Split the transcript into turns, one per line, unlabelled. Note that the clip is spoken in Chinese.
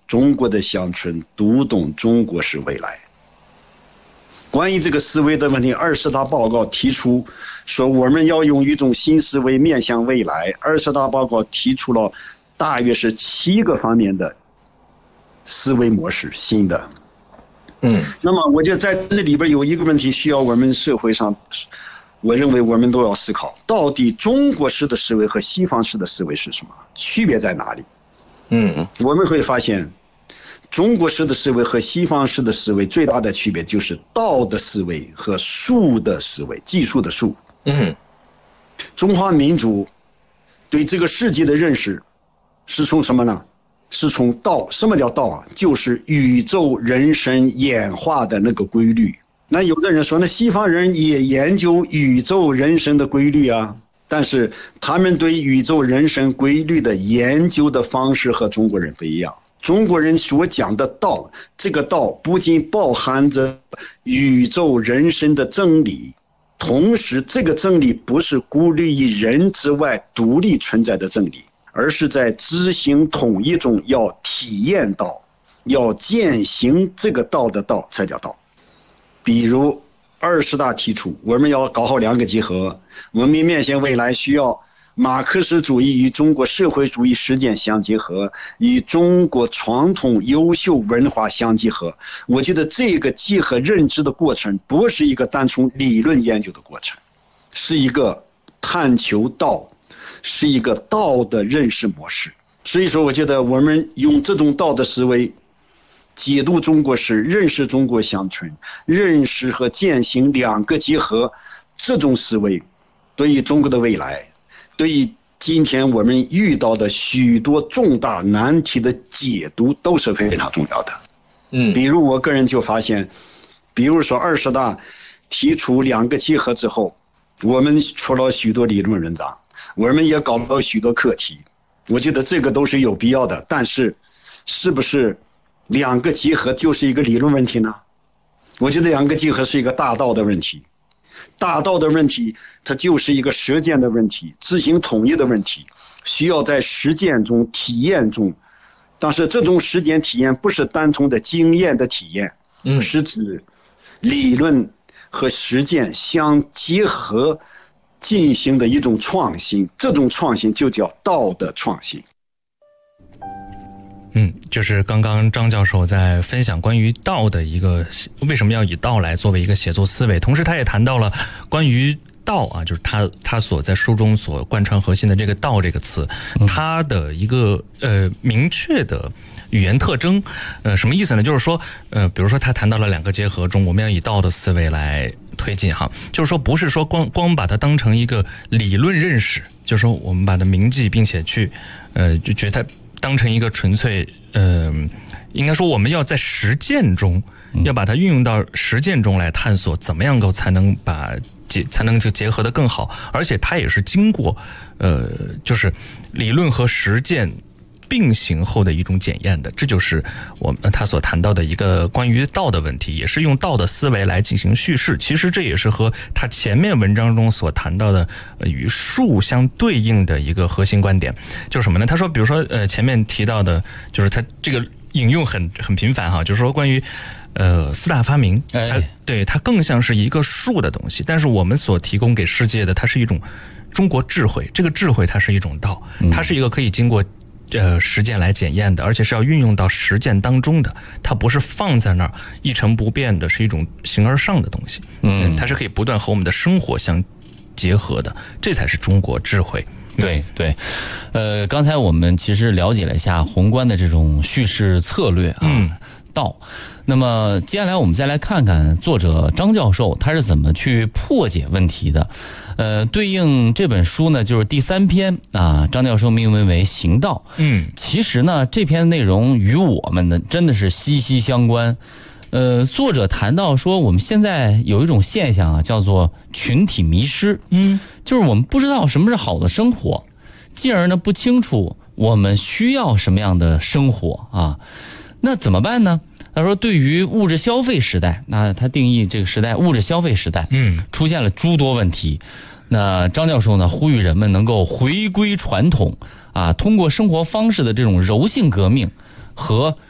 中国的乡村读懂中国式未来。关于这个思维的问题，20大报告提出说我们要用一种新思维面向未来。20大报告提出了大约是7个方面的思维模式，新的。那么我觉得在这里边有一个问题需要我们社会上，我认为我们都要思考，到底中国式的思维和西方式的思维是什么，区别在哪里？我们会发现中国式的思维和西方式的思维最大的区别就是道的思维和术的思维，技术的术。中华民族对这个世界的认识是从什么呢？是从道。什么叫道啊？就是宇宙人生演化的那个规律。那有的人说，那西方人也研究宇宙人生的规律啊，但是他们对宇宙人生规律的研究的方式和中国人不一样。中国人所讲的道，这个道不仅包含着宇宙人生的真理，同时这个真理不是孤立于人之外独立存在的真理，而是在知行统一中要体验道，要践行这个道的道才叫道。比如20大提出我们要搞好2个结合，文明面向未来需要马克思主义与中国社会主义实践相结合，与中国传统优秀文化相结合。我觉得这个结合认知的过程不是一个单纯理论研究的过程，是一个探求道，是一个道的认识模式。所以说我觉得我们用这种道的思维解读中国史，认识中国乡村，认识和践行2个结合，这种思维对于中国的未来，对于今天我们遇到的许多重大难题的解读都是非常重要的。比如我个人就发现，比如说20大提出2个结合之后，我们出了许多理论文章，我们也搞了许多课题，我觉得这个都是有必要的。但是是不是2个结合就是一个理论问题呢？我觉得2个结合是一个大道的问题。大道的问题它就是一个实践的问题，知行统一的问题，需要在实践中体验中，但是这种实践体验不是单纯的经验的体验，是指理论和实践相结合进行的一种创新，这种创新就叫道的创新。
就是刚刚张教授在分享关于道的一个为什么要以道来作为一个写作思维，同时他也谈到了关于道啊，就是他所在书中所贯穿核心的这个道这个词，它的一个明确的语言特征，什么意思呢？就是说比如说他谈到了2个结合中，我们要以道的思维来推进哈，就是说不是说光把它当成一个理论认识，就是说我们把它铭记，并且去就觉得它当成一个纯粹应该说我们要在实践中要把它运用到实践中来探索怎么样才能就结合得更好，而且它也是经过就是理论和实践并行后的一种检验的，这就是他所谈到的一个关于道的问题，也是用道的思维来进行叙事。其实这也是和他前面文章中所谈到的与术相对应的一个核心观点，就是什么呢？他说比如说前面提到的就是他这个引用很频繁哈，就是说关于四大发明，它更像是一个术的东西，但是我们所提供给世界的它是一种中国智慧，这个智慧它是一种道，它是一个可以经过实践来检验的，而且是要运用到实践当中的，它不是放在那儿一成不变的，是一种形而上的东西，它是可以不断和我们的生活相结合的，这才是中国智慧。
对，刚才我们其实了解了一下宏观的这种叙事策略啊，道。那么接下来我们再来看看作者张教授他是怎么去破解问题的。对应这本书呢，就是第3篇啊，张教授命名为《行道》。其实呢，这篇内容与我们呢真的是息息相关。作者谈到说，我们现在有一种现象啊，叫做群体迷失。就是我们不知道什么是好的生活，进而呢不清楚我们需要什么样的生活啊。那怎么办呢？他说，对于物质消费时代，那他定义这个时代物质消费时代，出现了诸多问题。那张教授呢，呼吁人们能够回归传统啊，通过生活方式的这种柔性革命和